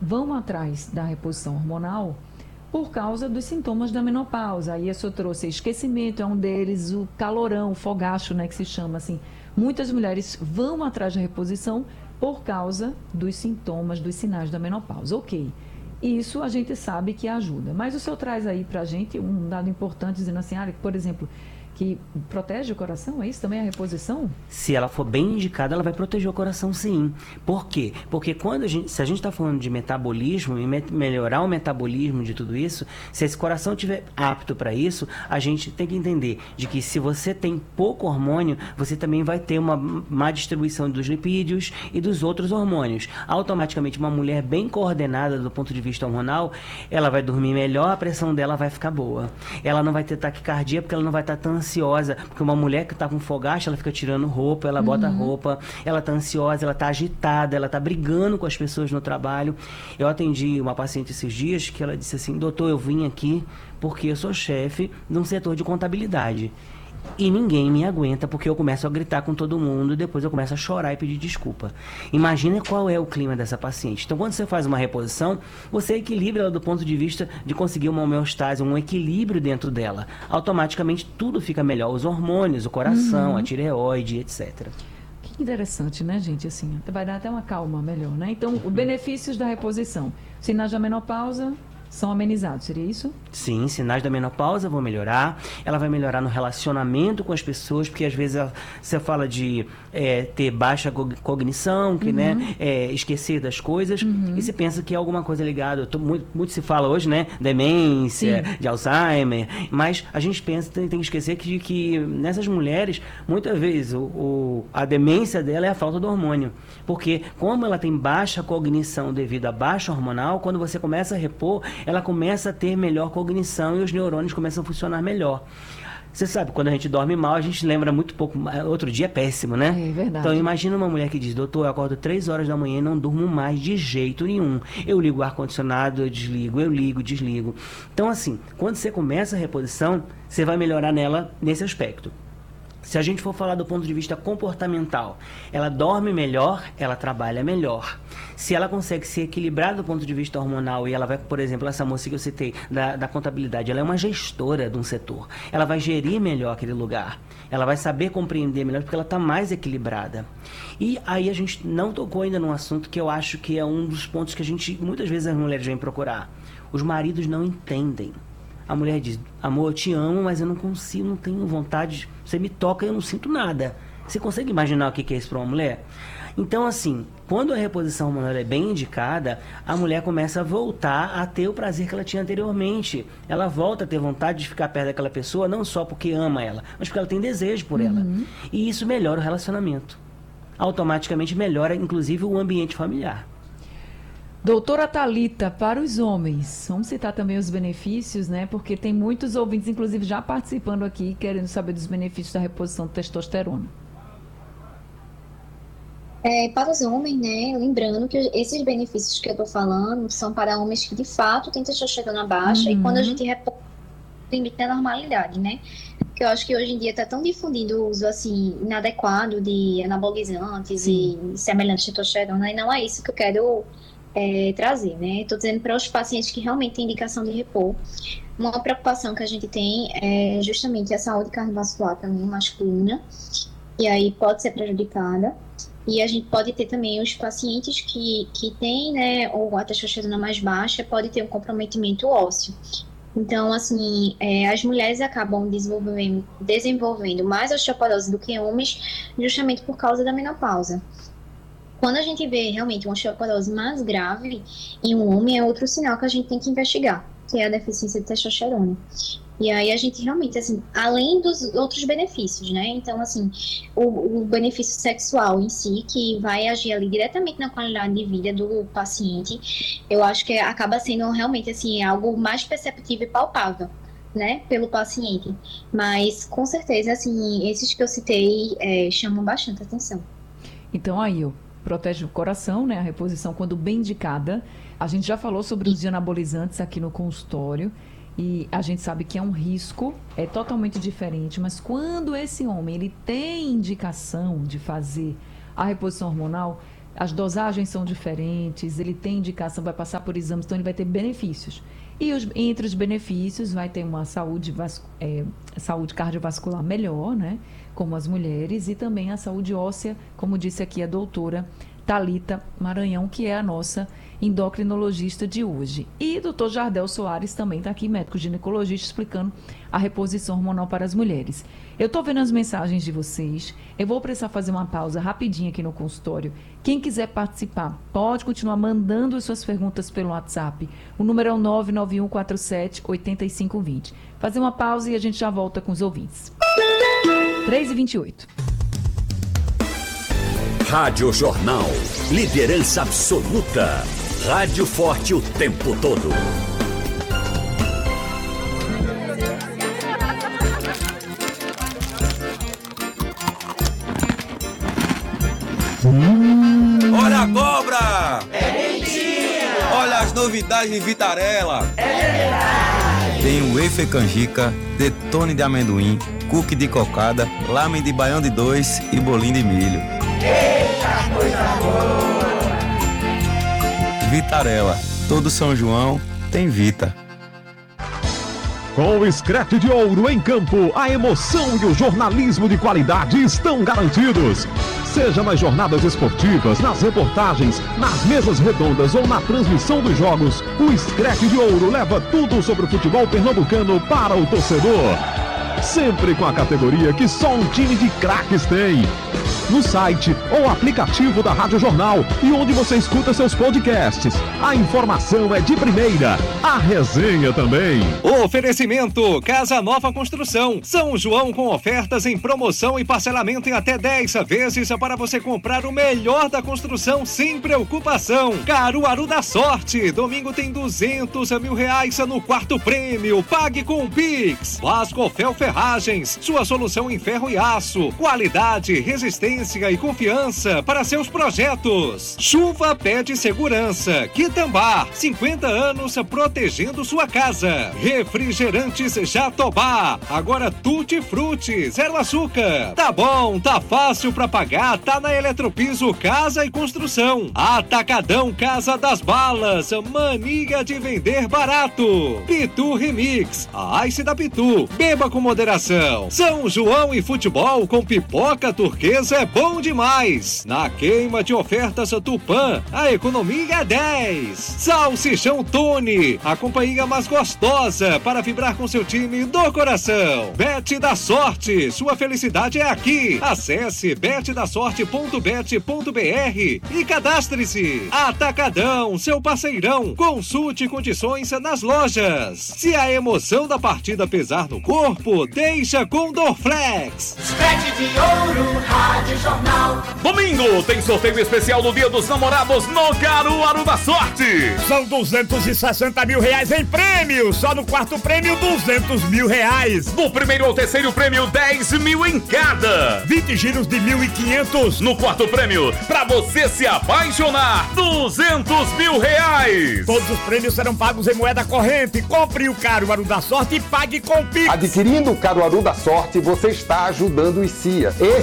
vão atrás da reposição hormonal por causa dos sintomas da menopausa. Aí a senhora trouxe esquecimento, é um deles, o calorão, o fogacho, né, que se chama assim. Muitas mulheres vão atrás da reposição por causa dos sintomas, dos sinais da menopausa. Ok, isso a gente sabe que ajuda. Mas o senhor traz aí pra gente um dado importante, dizendo assim, por exemplo, que protege o coração, é isso também a reposição? Se ela for bem indicada, ela vai proteger o coração, sim. Por quê? Porque se a gente está falando de metabolismo e melhorar o metabolismo de tudo isso, se esse coração estiver apto para isso, a gente tem que entender de que se você tem pouco hormônio, você também vai ter uma má distribuição dos lipídios e dos outros hormônios. Automaticamente, uma mulher bem coordenada do ponto de vista hormonal, ela vai dormir melhor, a pressão dela vai ficar boa. Ela não vai ter taquicardia porque ela não vai estar tão ansiosa, porque uma mulher que tá com fogacho, ela fica tirando roupa, ela bota roupa, ela tá ansiosa, ela tá agitada, ela tá brigando com as pessoas no trabalho. Eu atendi uma paciente esses dias que ela disse assim, doutor, eu vim aqui porque eu sou chefe de um setor de contabilidade. E ninguém me aguenta porque eu começo a gritar com todo mundo e depois eu começo a chorar e pedir desculpa. Imagina qual é o clima dessa paciente. Então, quando você faz uma reposição, você equilibra ela do ponto de vista de conseguir uma homeostase, um equilíbrio dentro dela. Automaticamente tudo fica melhor. Os hormônios, o coração, a tireoide, etc. Que interessante, né, gente? Assim, vai dar até uma calma melhor, né? Então, os benefícios da reposição. Sinais da menopausa são amenizados, seria isso? Sim, sinais da menopausa vão melhorar. Ela vai melhorar no relacionamento com as pessoas, porque às vezes você fala de ter baixa cognição, que, né, esquecer das coisas, e se pensa que é alguma coisa ligada. Muito se fala hoje, né, demência, de Alzheimer, mas a gente pensa, tem que esquecer que nessas mulheres, muitas vezes, a demência dela é a falta do hormônio. Porque como ela tem baixa cognição devido à baixa hormonal, quando você começa a repor, ela começa a ter melhor cognição e os neurônios começam a funcionar melhor. Você sabe, quando a gente dorme mal, a gente lembra muito pouco. Outro dia é péssimo, né? É verdade. Então imagina uma mulher que diz, doutor, eu acordo 3 horas da manhã e não durmo mais de jeito nenhum. Eu ligo o ar-condicionado, eu desligo, eu ligo, desligo. Então assim, quando você começa a reposição, você vai melhorar nela nesse aspecto. Se a gente for falar do ponto de vista comportamental, ela dorme melhor, ela trabalha melhor. Se ela consegue se equilibrar do ponto de vista hormonal e ela vai, por exemplo, essa moça que eu citei da contabilidade, ela é uma gestora de um setor. Ela vai gerir melhor aquele lugar. Ela vai saber compreender melhor porque ela está mais equilibrada. E aí a gente não tocou ainda num assunto que eu acho que é um dos pontos que muitas vezes as mulheres vêm procurar. Os maridos não entendem. A mulher diz, amor, eu te amo, mas eu não consigo, não tenho vontade, você me toca e eu não sinto nada. Você consegue imaginar o que é isso para uma mulher? Então, assim, quando a reposição hormonal é bem indicada, a mulher começa a voltar a ter o prazer que ela tinha anteriormente. Ela volta a ter vontade de ficar perto daquela pessoa, não só porque ama ela, mas porque ela tem desejo por ela. E isso melhora o relacionamento. Automaticamente melhora, inclusive, o ambiente familiar. Doutora Thalita, para os homens, vamos citar também os benefícios, né? Porque tem muitos ouvintes, inclusive, já participando aqui, querendo saber dos benefícios da reposição de testosterona. Para os homens, né, lembrando que esses benefícios que eu estou falando são para homens que de fato têm testosterona baixa, e quando a gente repõe o limite da normalidade, né? Porque eu acho que hoje em dia está tão difundido o uso assim inadequado de anabolizantes e semelhantes de testosterona, e não é isso que eu quero trazer, né? Estou dizendo para os pacientes que realmente têm indicação de repor. Uma preocupação que a gente tem é justamente a saúde cardiovascular também masculina, e aí pode ser prejudicada. E a gente pode ter também os pacientes que têm, né, ou a testosterona mais baixa, pode ter um comprometimento ósseo. Então, assim, as mulheres acabam desenvolvendo mais osteoporose do que homens, justamente por causa da menopausa. Quando a gente vê realmente uma osteoporose mais grave em um homem, é outro sinal que a gente tem que investigar, que é a deficiência de testosterona. E aí a gente realmente, assim, além dos outros benefícios, né? Então, assim, o benefício sexual em si, que vai agir ali diretamente na qualidade de vida do paciente, eu acho que acaba sendo realmente, assim, algo mais perceptível e palpável, né? Pelo paciente. Mas, com certeza, assim, esses que eu citei chamam bastante atenção. Então, aí, protege o coração, né? A reposição, quando bem indicada. A gente já falou sobre os anabolizantes aqui no consultório. E a gente sabe que é um risco, é totalmente diferente, mas quando esse homem ele tem indicação de fazer a reposição hormonal, as dosagens são diferentes, ele tem indicação, vai passar por exames, então ele vai ter benefícios. E entre os benefícios vai ter uma saúde cardiovascular melhor, né? Como as mulheres, e também a saúde óssea, como disse aqui a doutora Thalita Maranhão, que é a nossa endocrinologista de hoje. E o doutor Jardel Soares também está aqui, médico ginecologista, explicando a reposição hormonal para as mulheres. Eu estou vendo as mensagens de vocês, eu vou precisar fazer uma pausa rapidinho aqui no consultório. Quem quiser participar, pode continuar mandando as suas perguntas pelo WhatsApp. O número é o 991478520. Fazer uma pausa e a gente já volta com os ouvintes. 3h28. Rádio Jornal. Liderança absoluta. Rádio forte o tempo todo. Olha a cobra! É mentira! Olha as novidades em Vitarella! É verdade! Tem o wafer canjica, detone de amendoim, cookie de cocada, lamen de baião de 2 e bolinho de milho. Eita, coisa boa! Vitarella, todo São João tem Vita. Com o Scratch de Ouro em campo, a emoção e o jornalismo de qualidade estão garantidos. Seja nas jornadas esportivas, nas reportagens, nas mesas redondas ou na transmissão dos jogos, o Scratch de Ouro leva tudo sobre o futebol pernambucano para o torcedor. Sempre com a categoria que só um time de craques tem. No site ou aplicativo da Rádio Jornal e onde você escuta seus podcasts. A informação é de primeira, a resenha também. Oferecimento Casa Nova Construção. São João com ofertas em promoção e parcelamento em até 10 vezes para você comprar o melhor da construção sem preocupação. Caruaru da Sorte. Domingo tem 200 mil reais no quarto prêmio. Pague com o Pix. Vascofel Ferragens. Sua solução em ferro e aço. Qualidade, resistência e confiança para seus projetos. Chuva pede segurança. Quitambá, 50 anos protegendo sua casa. Refrigerantes Jatobá, agora Tutti Frutti, zero açúcar. Tá bom, tá fácil pra pagar, tá na Eletropiso Casa e Construção. Atacadão Casa das Balas, mania de vender barato. Pitu Remix, a Ice da Pitu, beba com moderação. São João e futebol com pipoca turquesa é bom demais. Na queima de ofertas Tupã, a economia é 10. Salsichão Tony, a companhia mais gostosa para vibrar com seu time do coração. Bet da Sorte, sua felicidade é aqui. Acesse betdasorte.bet.br e cadastre-se. Atacadão, seu parceirão. Consulte condições nas lojas. Se a emoção da partida pesar no corpo, deixa com Dorflex. Scratch de Ouro, Rádio Jornal. Domingo tem sorteio especial do Dia dos Namorados no Caruaru da Sorte. São 260 mil reais em prêmio. Só no quarto prêmio, 200 mil reais. Do primeiro ao terceiro prêmio, 10 mil em cada. 20 giros de 1.500. No quarto prêmio, pra você se apaixonar, 200 mil reais. Todos os prêmios serão pagos em moeda corrente. Compre o Caruaru da Sorte e pague com Pix. Adquirindo o Caruaru da Sorte, você está ajudando o ICIA.